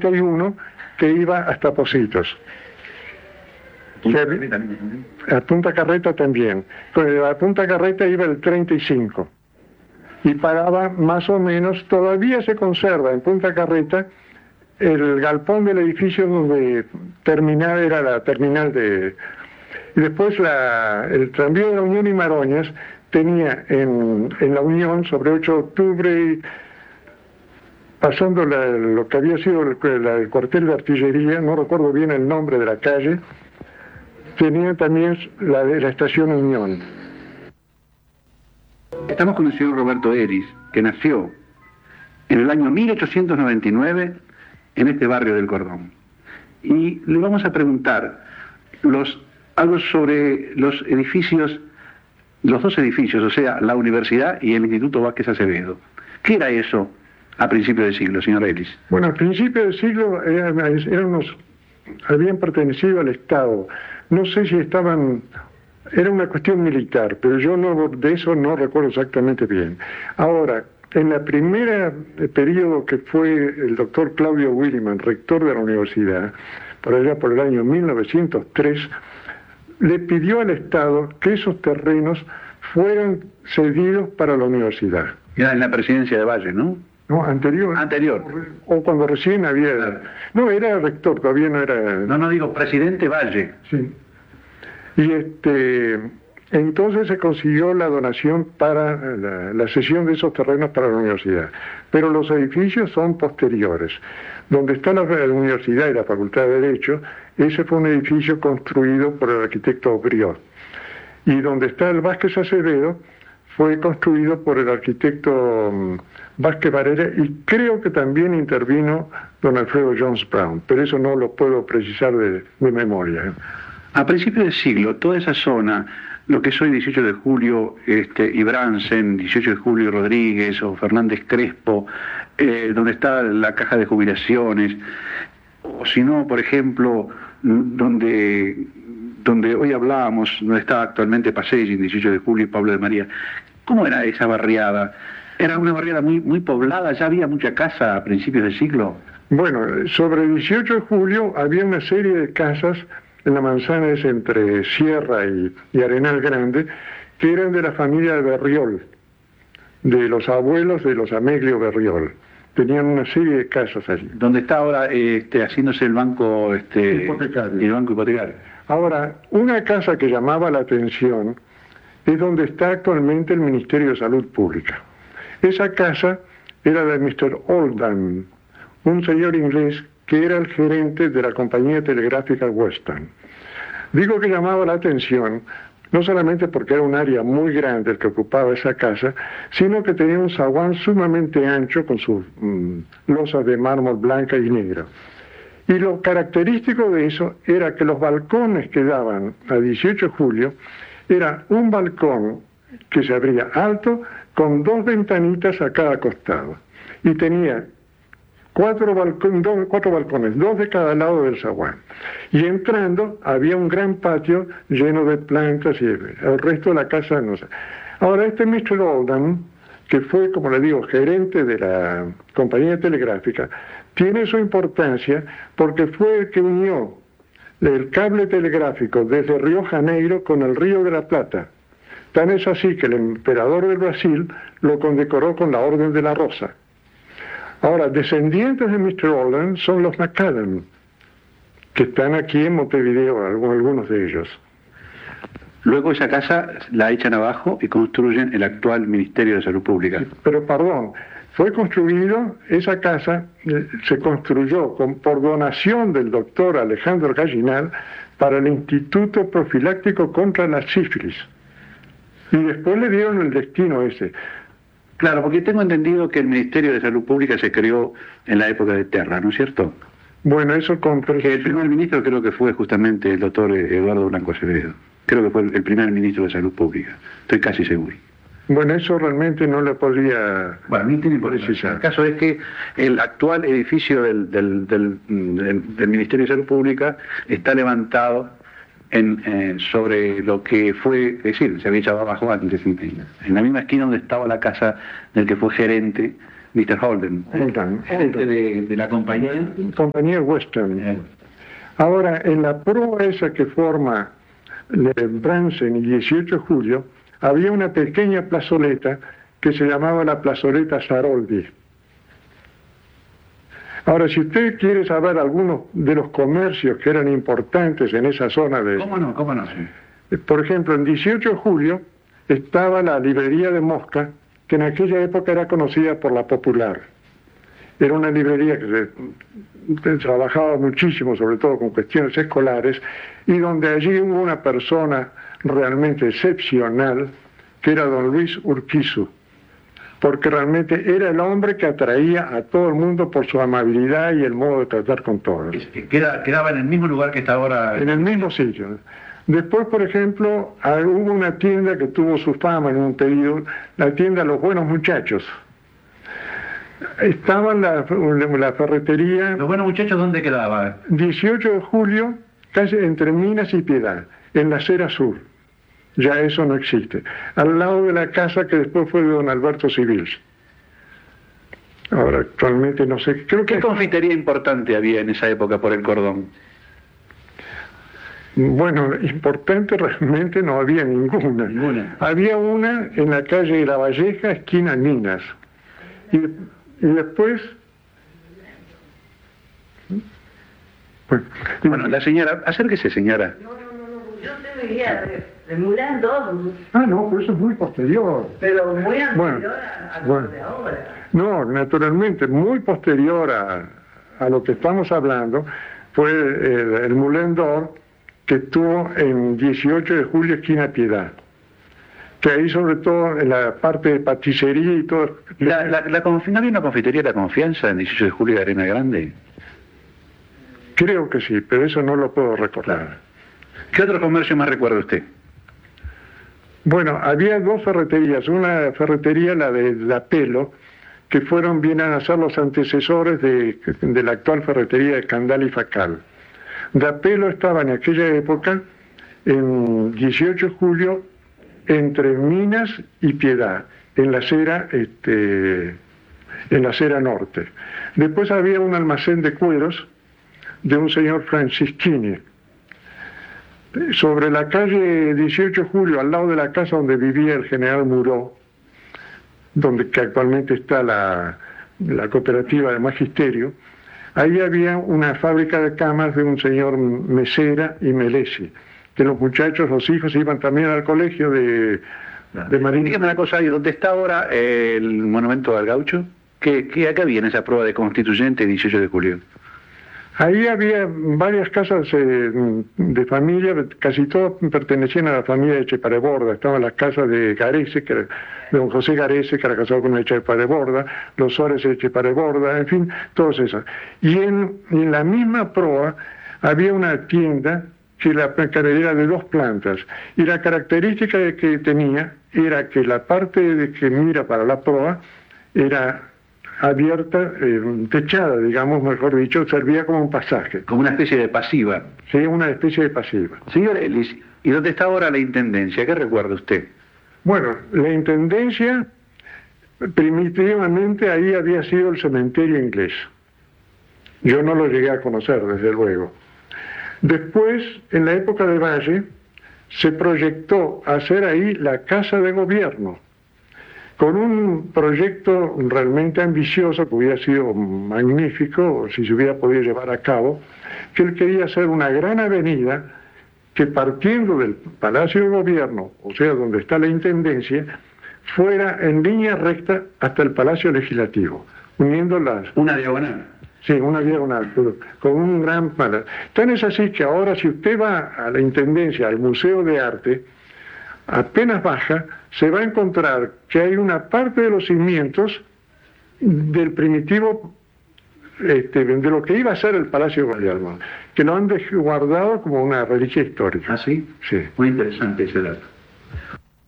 31 que iba hasta Pocitos. A Punta Carreta también. A Punta Carreta iba el 35 y paraba más o menos, todavía se conserva en Punta Carreta el galpón del edificio donde terminaba, era la terminal de... Y después el tranvía de la Unión y Maroñas tenía en la Unión, sobre 8 de octubre, pasando lo que había sido el cuartel de artillería, no recuerdo bien el nombre de la calle, tenía también la de la estación Unión. Estamos con el señor Roberto Eris, que nació en el año 1899 en este barrio del Cordón. Y le vamos a preguntar algo sobre los edificios, los dos edificios, o sea, la universidad y el Instituto Vázquez Acevedo. ¿Qué era eso a principios del siglo, señor Eris? Bueno, a principios del siglo habían pertenecido al Estado. No sé si era una cuestión militar, pero yo de eso no recuerdo exactamente bien. Ahora, en la primera periodo que fue el doctor Claudio Williman, rector de la universidad, por allá por el año 1903, le pidió al Estado que esos terrenos fueran cedidos para la universidad. Era en la presidencia de Valle, ¿no? No, anterior. Anterior. O cuando recién había... Claro. No, era rector, todavía no era... No, digo presidente Valle. Sí. Y entonces se consiguió la donación para la cesión de esos terrenos para la universidad. Pero los edificios son posteriores. Donde está la universidad y la Facultad de Derecho, ese fue un edificio construido por el arquitecto Briot. Y donde está el Vázquez Acevedo, fue construido por el arquitecto Vázquez Varela, y creo que también intervino don Alfredo Jones Brown, pero eso no lo puedo precisar de memoria. A principios del siglo, toda esa zona, lo que soy 18 de julio y Bransen, 18 de julio y Rodríguez o Fernández Crespo, donde está la caja de jubilaciones, o si no, por ejemplo, donde hoy hablábamos, donde está actualmente Paseggi, 18 de julio y Pablo de María. ¿Cómo era esa barriada? ¿Era una barriada muy poblada? ¿Ya había mucha casa a principios del siglo? Bueno, sobre el 18 de julio había una serie de casas en la manzana esa entre Sierra y Arenal Grande, que eran de la familia de Berriol, de los abuelos de los Ameglio Berriol. Tenían una serie de casas allí. ¿Dónde está ahora haciéndose el banco hipotecario? El banco hipotecario. Ahora, una casa que llamaba la atención es donde está actualmente el Ministerio de Salud Pública. Esa casa era de Mr. Oldham, un señor inglés que era el gerente de la compañía telegráfica Western. Digo que llamaba la atención, no solamente porque era un área muy grande el que ocupaba esa casa, sino que tenía un zaguán sumamente ancho con sus losas de mármol blanca y negra. Y lo característico de eso era que los balcones que daban a 18 de julio era un balcón que se abría alto con 2 ventanitas a cada costado. Y tenía 4 balcones, 2 de cada lado del zaguán. Y entrando había un gran patio lleno de plantas y el resto de la casa no sé. Ahora Mr. Oldham, que fue, como le digo, gerente de la compañía telegráfica, tiene su importancia porque fue el que unió el cable telegráfico desde Río Janeiro con el Río de la Plata. Tan es así que el emperador del Brasil lo condecoró con la Orden de la Rosa. Ahora, descendientes de Mr. Oldham son los Macadam, que están aquí en Montevideo, algunos de ellos. Luego esa casa la echan abajo y construyen el actual Ministerio de Salud Pública. Sí, pero perdón, fue construido, esa casa se construyó por donación del doctor Alejandro Gallinal para el Instituto Profiláctico contra la Sífilis. Y después le dieron el destino ese. Claro, porque tengo entendido que el Ministerio de Salud Pública se creó en la época de Terra, ¿no es cierto? Bueno, eso con precisión. Que el primer ministro creo que fue justamente el doctor Eduardo Blanco Acevedo. Creo que fue el primer ministro de Salud Pública. Estoy casi seguro. Bueno, eso realmente no le podría... Bueno, a mí tiene precisar. El caso es que el actual edificio del Ministerio de Salud Pública está levantado sobre lo que fue, es decir, se había echado abajo antes, en la misma esquina donde estaba la casa del que fue gerente Mr. Holden. De la compañía. Compañía Western. Ahora, en la proa esa que forma Bransen y 18 de julio, había una pequeña plazoleta que se llamaba la plazoleta Saroldi. Ahora, si usted quiere saber algunos de los comercios que eran importantes en esa zona de... ¿Cómo no? Sí. Por ejemplo, en 18 de julio estaba la librería de Mosca, que en aquella época era conocida por la Popular. Era una librería que se trabajaba muchísimo, sobre todo con cuestiones escolares, y donde allí hubo una persona realmente excepcional, que era don Luis Urquizu, porque realmente era el hombre que atraía a todo el mundo por su amabilidad y el modo de tratar con todos. Quedaba en el mismo lugar que está ahora. En el mismo sitio. Después, por ejemplo, hubo una tienda que tuvo su fama en un periodo, la tienda Los Buenos Muchachos. Estaba la ferretería... ¿Los Buenos Muchachos dónde quedaba? 18 de julio, casi entre Minas y Piedad, en la acera sur. Ya eso no existe. Al lado de la casa que después fue de don Alberto Civils. Ahora, actualmente no sé... ¿Qué confitería importante había en esa época por el cordón? Bueno, importante realmente no había ninguna. Había una en la calle de La Valleja, esquina Minas. Y después... Bueno, la señora... Acérquese, señora. No. Yo te veía de Moulin d'Or. No, pero eso es muy posterior. Pero muy anterior a lo de ahora. No, naturalmente, muy posterior a lo que estamos hablando, fue el Moulin d'Or, que estuvo en 18 de julio, esquina Piedad. Que ahí, sobre todo, en la parte de paticería y todo... ¿No había una confitería de La Confianza en 18 de julio de Arena Grande? Creo que sí, pero eso no lo puedo recordar. ¿Qué otro comercio más recuerda usted? Bueno, había dos ferreterías. Una ferretería, la de La Pelo, que vienen a ser los antecesores de la actual ferretería de Candal y Facal. La Pelo estaba en aquella época, en 18 de julio, entre Minas y Piedad, en la acera norte. Después había un almacén de cueros de un señor Francisquini. Sobre la calle 18 de julio, al lado de la casa donde vivía el general Muró, que actualmente está la cooperativa de Magisterio, ahí había una fábrica de camas de un señor Mesera y Melesi, que los muchachos, los hijos, iban también al colegio de Marín. Dígame una cosa, ¿y dónde está ahora el monumento al gaucho? ¿Qué había en esa prueba de constituyente 18 de julio? Ahí había varias casas de familia, casi todas pertenecían a la familia de Echepareborda. Estaban las casas de Garese, de don José Garese, que era casado con Echepareborda, los Suárez de Echepareborda, en fin, todas esas. Y en la misma proa había una tienda que era de 2 plantas. Y la característica que tenía era que la parte que mira para la proa era abierta, techada, digamos, mejor dicho, servía como un pasaje. Como una especie de pasiva. Sí, una especie de pasiva. Señor Ellis, ¿y dónde está ahora la Intendencia? ¿Qué recuerda usted? Bueno, la Intendencia, primitivamente ahí había sido el cementerio inglés. Yo no lo llegué a conocer, desde luego. Después, en la época de Valle, se proyectó hacer ahí la Casa de Gobierno, con un proyecto realmente ambicioso que hubiera sido magnífico si se hubiera podido llevar a cabo, que él quería hacer una gran avenida que, partiendo del Palacio de Gobierno, o sea, donde está la Intendencia, fuera en línea recta hasta el Palacio Legislativo, uniendo las... Una diagonal. Sí, una diagonal, con un gran palacio. Tan es así que ahora, si usted va a la Intendencia, al Museo de Arte, apenas baja, se va a encontrar que hay una parte de los cimientos del primitivo, de lo que iba a ser el Palacio de Gobierno, que lo han guardado como una reliquia histórica. ¿Ah, sí? Sí. Muy interesante ese dato.